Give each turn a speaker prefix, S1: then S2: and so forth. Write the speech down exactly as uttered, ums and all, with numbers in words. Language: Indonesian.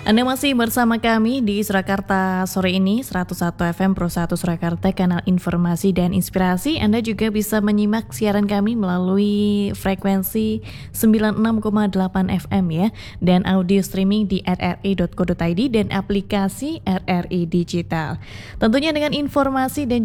S1: Anda masih bersama kami di Surakarta sore ini, seratus satu F M Pro satu Surakarta, kanal informasi dan inspirasi. Anda juga bisa menyimak siaran kami melalui frekuensi sembilan puluh enam koma delapan F M ya, dan audio streaming di r r i dot co dot i d dan aplikasi R R I Digital. Tentunya dengan informasi dan